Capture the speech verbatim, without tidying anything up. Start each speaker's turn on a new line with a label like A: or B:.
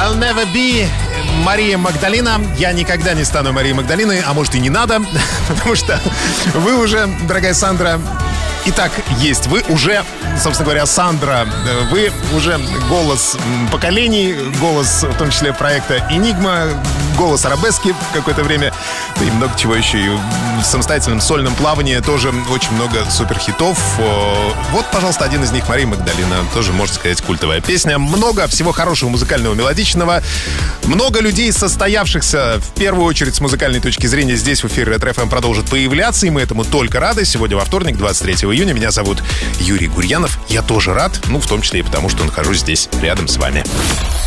A: I'll never be Мария Магдалина. Я никогда не стану Марией Магдалиной, а может и не надо, потому что вы уже, дорогая Сандра, итак, есть. Вы уже, собственно говоря, Сандра, вы уже голос поколений, голос, в том числе, проекта «Энигма», голос арабески в какое-то время, и много чего еще. И в самостоятельном сольном плавании тоже очень много суперхитов. Вот, пожалуйста, один из них — Мария Магдалина. Тоже, можно сказать, культовая песня. Много всего хорошего, музыкального, мелодичного. Много людей, состоявшихся, в первую очередь, с музыкальной точки зрения, здесь в эфире Ретро эф эм продолжат появляться, и мы этому только рады. Сегодня во вторник, двадцать третьего июня. Меня зовут Юрий Гурьянов. Я тоже рад, ну, в том числе и потому, что нахожусь здесь рядом с вами.